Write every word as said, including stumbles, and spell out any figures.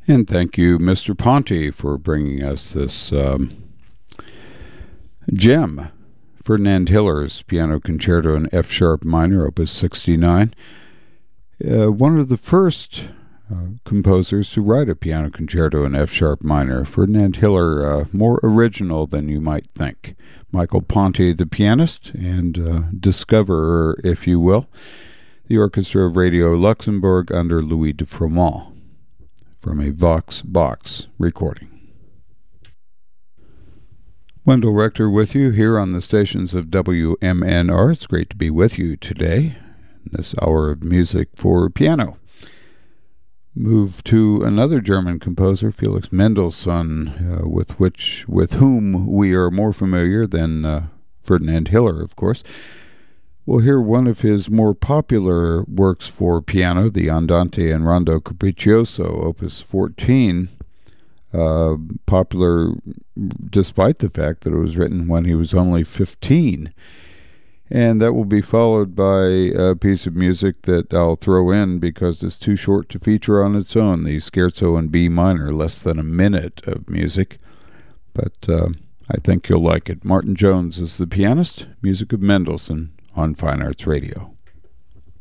And thank you, Mister Ponte, for bringing us this um, gem. Ferdinand Hiller's Piano Concerto in F sharp minor, Opus sixty-nine. Uh, one of the first uh, composers to write a piano concerto in F sharp minor. Ferdinand Hiller, uh, more original than you might think. Michael Ponte, the pianist and uh, discoverer, if you will. The Orchestra of Radio Luxembourg under Louis de Froment, from a Vox Box recording. Wendell Rector with you here on the stations of W M N R. It's great to be with you today in this hour of music for piano. Move to another German composer, Felix Mendelssohn, uh, with which, with whom we are more familiar than uh, Ferdinand Hiller, of course. We'll hear one of his more popular works for piano, the Andante and Rondo Capriccioso, Opus fourteen, uh, popular despite the fact that it was written when he was only fifteen. And that will be followed by a piece of music that I'll throw in because it's too short to feature on its own, the Scherzo in B minor, less than a minute of music. But uh, I think you'll like it. Martin Jones is the pianist, music of Mendelssohn, on Fine Arts Radio.